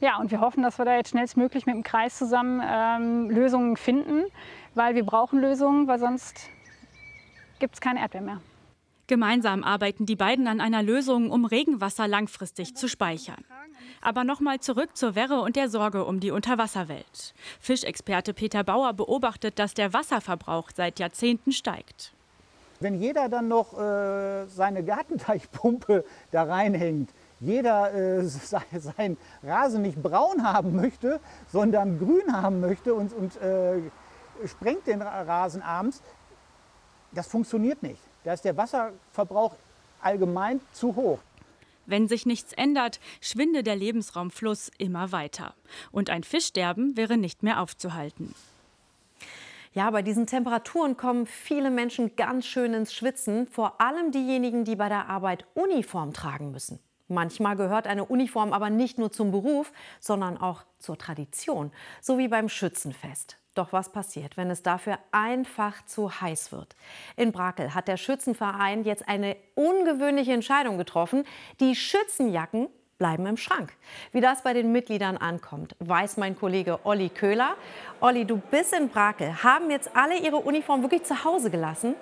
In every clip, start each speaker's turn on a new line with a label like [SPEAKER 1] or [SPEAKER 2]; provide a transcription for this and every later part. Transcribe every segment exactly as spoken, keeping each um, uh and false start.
[SPEAKER 1] Ja, und wir hoffen, dass wir da jetzt schnellstmöglich mit dem Kreis zusammen ähm, Lösungen finden, weil wir brauchen Lösungen, weil sonst gibt es kein Erdbeer mehr.
[SPEAKER 2] Gemeinsam arbeiten die beiden an einer Lösung, um Regenwasser langfristig zu speichern. Aber nochmal zurück zur Werre und der Sorge um die Unterwasserwelt. Fischexperte Peter Bauer beobachtet, dass der Wasserverbrauch seit Jahrzehnten steigt.
[SPEAKER 3] Wenn jeder dann noch äh, seine Gartenteichpumpe da reinhängt, jeder äh, seinen Rasen nicht braun haben möchte, sondern grün haben möchte und, und äh, sprengt den Rasen abends, das funktioniert nicht. Da ist der Wasserverbrauch allgemein zu hoch.
[SPEAKER 2] Wenn sich nichts ändert, schwinde der Lebensraumfluss immer weiter. Und ein Fischsterben wäre nicht mehr aufzuhalten.
[SPEAKER 4] Ja, bei diesen Temperaturen kommen viele Menschen ganz schön ins Schwitzen. Vor allem diejenigen, die bei der Arbeit Uniform tragen müssen. Manchmal gehört eine Uniform aber nicht nur zum Beruf, sondern auch zur Tradition. So wie beim Schützenfest. Doch was passiert, wenn es dafür einfach zu heiß wird? In Brakel hat der Schützenverein jetzt eine ungewöhnliche Entscheidung getroffen. Die Schützenjacken bleiben im Schrank. Wie das bei den Mitgliedern ankommt, weiß mein Kollege Olli Köhler. Olli, du bist in Brakel. Haben jetzt alle ihre Uniform wirklich zu Hause gelassen?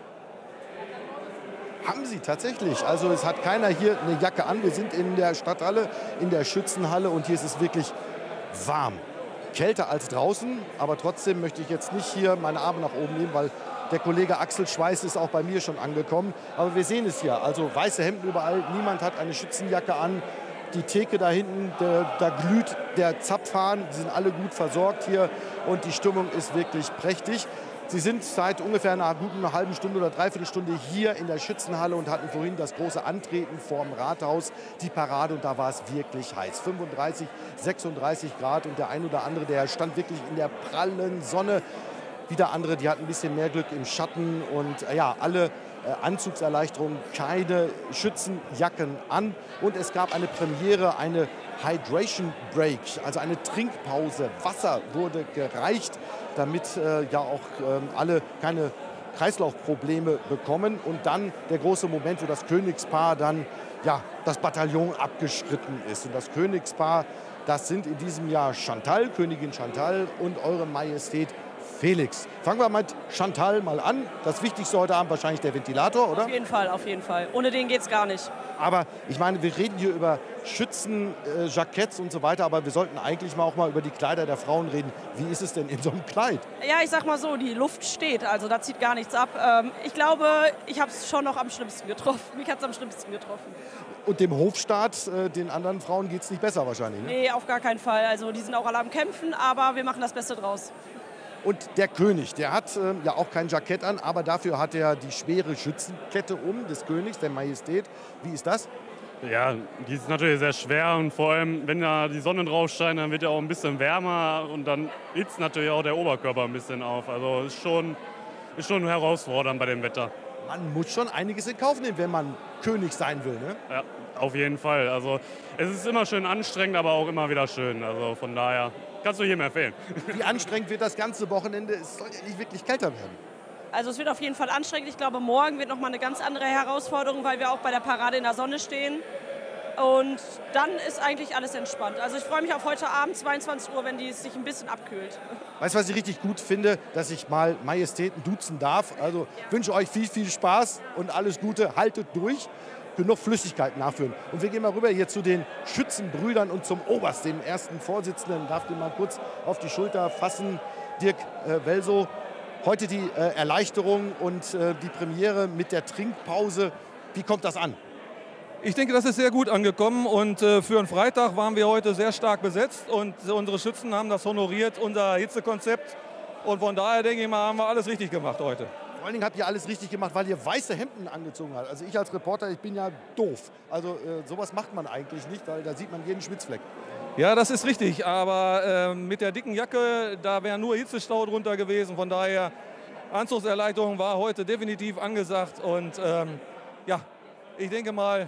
[SPEAKER 5] Haben sie tatsächlich. Also es hat keiner hier eine Jacke an. Wir sind in der Stadthalle, in der Schützenhalle und hier ist es wirklich warm. Kälter als draußen, aber trotzdem möchte ich jetzt nicht hier meine Arme nach oben nehmen, weil der Kollege Axel Schweiß ist auch bei mir schon angekommen. Aber wir sehen es hier, also weiße Hemden überall, niemand hat eine Schützenjacke an. Die Theke da hinten, da, da glüht der Zapfhahn, die sind alle gut versorgt hier und die Stimmung ist wirklich prächtig. Sie sind seit ungefähr einer guten halben Stunde oder dreiviertel Stunde hier in der Schützenhalle und hatten vorhin das große Antreten vorm Rathaus, die Parade, und da war es wirklich heiß. fünfunddreißig, sechsunddreißig Grad und der ein oder andere, der stand wirklich in der prallen Sonne. Wieder andere, die hatten ein bisschen mehr Glück im Schatten und äh, ja, alle äh, Anzugserleichterungen, keine Schützenjacken an. Und es gab eine Premiere, eine Hydration Break, also eine Trinkpause. Wasser wurde gereicht, damit äh, ja auch äh, alle keine Kreislaufprobleme bekommen. Und dann der große Moment, wo das Königspaar dann ja, das Bataillon abgeschritten ist. Und das Königspaar, das sind in diesem Jahr Chantal, Königin Chantal und Eure Majestät Felix. Fangen wir mit Chantal mal an. Das Wichtigste heute Abend wahrscheinlich der Ventilator, oder?
[SPEAKER 6] Auf jeden Fall, auf jeden Fall. Ohne den geht's gar nicht.
[SPEAKER 5] Aber ich meine, wir reden hier über Schützen, äh, Jacketts und so weiter, aber wir sollten eigentlich mal auch mal über die Kleider der Frauen reden. Wie ist es denn in so einem Kleid?
[SPEAKER 6] Ja, ich sag mal so, die Luft steht, also da zieht gar nichts ab. Ähm, ich glaube, ich habe es schon noch am schlimmsten getroffen. Mich hat es am schlimmsten getroffen.
[SPEAKER 5] Und dem Hofstaat, äh, den anderen Frauen, geht es nicht besser wahrscheinlich, ne?
[SPEAKER 6] Nee, auf gar keinen Fall. Also die sind auch alle am Kämpfen, aber wir machen das Beste draus.
[SPEAKER 5] Und der König, der hat äh, ja auch kein Jackett an, aber dafür hat er die schwere Schützenkette um des Königs, der Majestät. Wie ist das?
[SPEAKER 7] Ja, die ist natürlich sehr schwer und vor allem, wenn da die Sonne drauf scheint, dann wird er auch ein bisschen wärmer und dann hitzt natürlich auch der Oberkörper ein bisschen auf. Also ist schon, ist schon herausfordernd bei dem Wetter.
[SPEAKER 5] Man muss schon einiges in Kauf nehmen, wenn man König sein will, ne?
[SPEAKER 7] Ja, auf jeden Fall. Also es ist immer schön anstrengend, aber auch immer wieder schön. Also von daher kannst du jedem empfehlen.
[SPEAKER 5] Wie anstrengend wird das ganze Wochenende? Es soll ja nicht wirklich kälter werden.
[SPEAKER 6] Also es wird auf jeden Fall anstrengend. Ich glaube, morgen wird noch mal eine ganz andere Herausforderung, weil wir auch bei der Parade in der Sonne stehen. Und dann ist eigentlich alles entspannt. Also ich freue mich auf heute Abend, zweiundzwanzig Uhr, wenn die sich ein bisschen abkühlt.
[SPEAKER 5] Weißt du, was ich richtig gut finde? Dass ich mal Majestäten duzen darf. Also ich wünsche euch viel, viel Spaß und alles Gute. Haltet durch. Genug Flüssigkeit nachfüllen. Und wir gehen mal rüber hier zu den Schützenbrüdern und zum Oberst, dem ersten Vorsitzenden. Darf den mal kurz auf die Schulter fassen. Dirk äh, Welsow. Heute die äh, Erleichterung und äh, die Premiere mit der Trinkpause. Wie kommt das an?
[SPEAKER 8] Ich denke, das ist sehr gut angekommen und äh, für einen Freitag waren wir heute sehr stark besetzt und äh, unsere Schützen haben das honoriert, unser Hitzekonzept. Und von daher denke ich mal, haben wir alles richtig gemacht heute.
[SPEAKER 5] Vor allen Dingen habt ihr alles richtig gemacht, weil ihr weiße Hemden angezogen habt. Also ich als Reporter, ich bin ja doof. Also äh, sowas macht man eigentlich nicht, weil da sieht man jeden Schwitzfleck.
[SPEAKER 8] Ja, das ist richtig, aber äh, mit der dicken Jacke, da wäre nur Hitzestau drunter gewesen. Von daher, Anzugserleichterung war heute definitiv angesagt. Und ähm, ja, ich denke mal,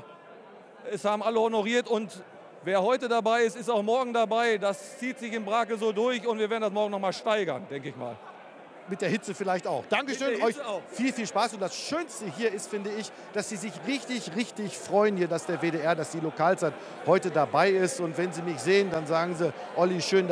[SPEAKER 8] es haben alle honoriert und wer heute dabei ist, ist auch morgen dabei. Das zieht sich in Brakel so durch und wir werden das morgen noch mal steigern, denke ich mal.
[SPEAKER 5] mit der Hitze vielleicht auch. Dankeschön,
[SPEAKER 8] Mit der
[SPEAKER 5] euch
[SPEAKER 8] Hitze auch.
[SPEAKER 5] viel, viel Spaß. Und das Schönste hier ist, finde ich, dass Sie sich richtig, richtig freuen hier, dass der W D R, dass die Lokalzeit heute dabei ist. Und wenn Sie mich sehen, dann sagen Sie, Olli, schön,